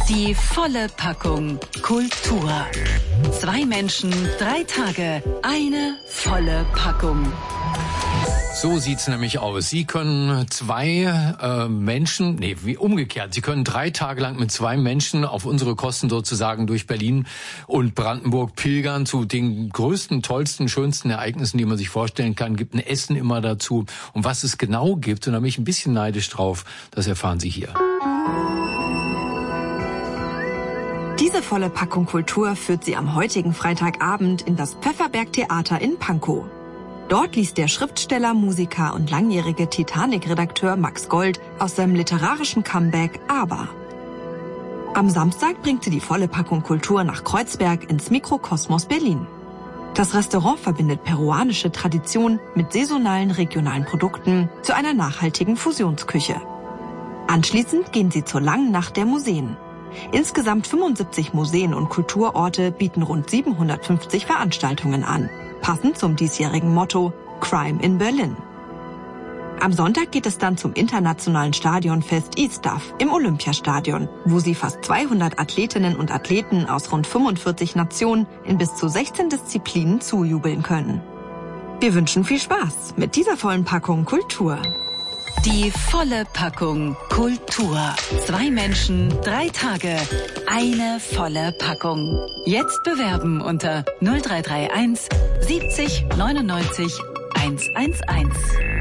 Die volle Packung Kultur. 2 Menschen, 3 Tage, eine volle Packung. So sieht's nämlich aus. Sie können Sie können 3 Tage lang mit 2 Menschen auf unsere Kosten sozusagen durch Berlin und Brandenburg pilgern zu den größten, tollsten, schönsten Ereignissen, die man sich vorstellen kann. Gibt ein Essen immer dazu. Und was es genau gibt, und da bin ich ein bisschen neidisch drauf, das erfahren Sie hier. Diese volle Packung Kultur führt Sie am heutigen Freitagabend in das Pfefferberg-Theater in Pankow. Dort liest der Schriftsteller, Musiker und langjährige Titanic-Redakteur Max Gold aus seinem literarischen Comeback Aber. Am Samstag bringt sie die volle Packung Kultur nach Kreuzberg ins Mikrokosmos Berlin. Das Restaurant verbindet peruanische Tradition mit saisonalen regionalen Produkten zu einer nachhaltigen Fusionsküche. Anschließend gehen sie zur langen Nacht der Museen. Insgesamt 75 Museen und Kulturorte bieten rund 750 Veranstaltungen an, passend zum diesjährigen Motto Crime in Berlin. Am Sonntag geht es dann zum internationalen Stadionfest E-Stuff im Olympiastadion, wo sie fast 200 Athletinnen und Athleten aus rund 45 Nationen in bis zu 16 Disziplinen zujubeln können. Wir wünschen viel Spaß mit dieser vollen Packung Kultur. Die volle Packung Kultur. 2 Menschen, 3 Tage, eine volle Packung. Jetzt bewerben unter 0331 70 99 111.